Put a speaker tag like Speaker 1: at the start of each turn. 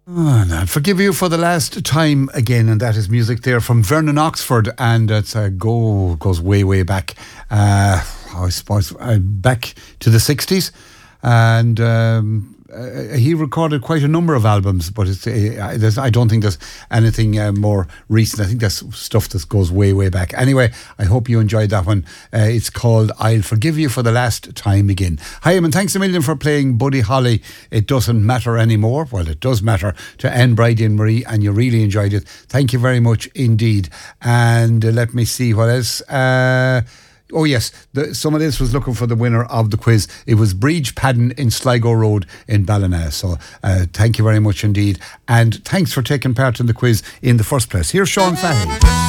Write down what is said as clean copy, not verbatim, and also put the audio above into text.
Speaker 1: Oh, and I'll forgive you for the last time again, and that is music there from Vernon Oxford, and it's goes way back. I suppose back to the 60s, and he recorded quite a number of albums, but I don't think there's anything more recent. I think that's stuff that goes way back. Anyway, I hope you enjoyed that one. It's called I'll Forgive You for the Last Time Again. Hi, and thanks a million for playing Buddy Holly, It Doesn't Matter Anymore. Well, it does matter to Anne, Bridie and Marie, and you really enjoyed it. Thank you very much indeed. And let me see what else. Oh yes, someone else was looking for the winner of the quiz. It was Breach Padden in Sligo Road in Ballina. So thank you very much indeed. And thanks for taking part in the quiz in the first place. Here's Sean Fahey.